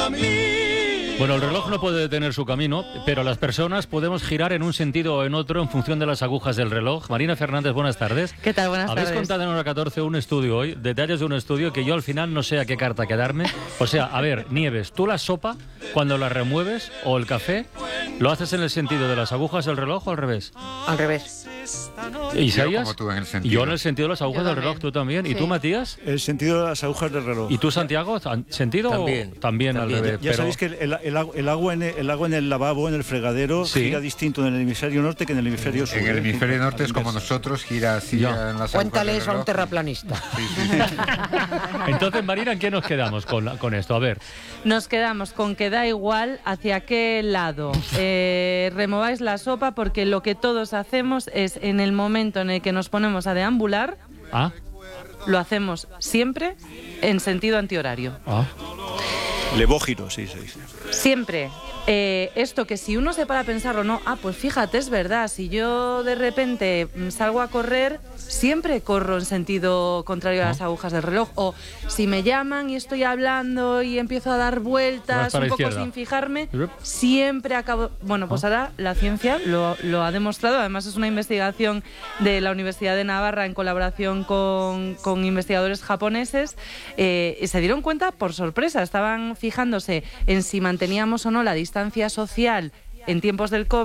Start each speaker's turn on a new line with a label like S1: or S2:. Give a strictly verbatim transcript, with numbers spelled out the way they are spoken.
S1: Bueno, el reloj no puede detener su camino, pero las personas podemos girar en un sentido o en otro en función de las agujas del reloj. Marina Fernández, buenas tardes.
S2: ¿Qué tal? Buenas
S1: Habéis
S2: tardes.
S1: contado en Hora catorce un estudio hoy, detalles de un estudio que yo al final no sé a qué carta quedarme. O sea, a ver, Nieves, ¿tú la sopa cuando la remueves o el café lo haces en el sentido de las agujas del reloj o al revés?
S2: Al revés.
S1: ¿Isaías?
S3: Yo como tú en el sentido.
S1: Yo en el sentido de las agujas
S2: Yo
S1: del
S2: también.
S1: reloj, tú también. ¿Y
S2: Sí.
S1: tú, Matías?
S4: El sentido de las agujas del reloj.
S1: ¿Y tú, Santiago? ¿Sentido
S5: También.
S1: o también, al
S5: También.
S1: revés?
S4: Ya
S1: Pero-
S4: sabéis que el, el- el agu- el agua en el, el agua en el lavabo, en el fregadero,
S1: Sí.
S4: gira distinto en el hemisferio norte que en el hemisferio sur.
S3: En el
S4: ¿eh?
S3: hemisferio norte
S4: Al
S3: es como
S4: inverso.
S3: nosotros, gira así
S1: Ya.
S3: en las
S5: Cuéntale
S3: agujas
S5: eso a
S3: del
S5: un
S3: reloj.
S5: terraplanista.
S3: Sí, sí, sí.
S1: Entonces, Marina, ¿en qué nos quedamos con, la- con esto? A ver.
S2: Nos quedamos con que da igual hacia qué lado eh, remováis la sopa, porque lo que todos hacemos es, en el momento en el que nos ponemos a deambular,
S1: Ah,
S2: lo hacemos siempre en sentido antihorario.
S1: ah.
S4: Levógiro, sí, sí. sí.
S2: Siempre. Eh, esto que si uno se para a pensarlo, no, ah, pues fíjate, es verdad, si yo de repente mm, salgo a correr, siempre corro en sentido contrario a las agujas del reloj. O si me llaman y estoy hablando y empiezo a dar
S1: Vas
S2: vueltas
S1: para
S2: un
S1: la
S2: poco
S1: izquierda.
S2: sin fijarme,
S1: Yup.
S2: siempre acabo... Bueno, pues ahora la ciencia lo, lo ha demostrado. Además es una investigación de la Universidad de Navarra en colaboración con, con investigadores japoneses, eh, y se dieron cuenta por sorpresa. Estaban fijándose en si manteníamos o no la distancia social en tiempos del COVID.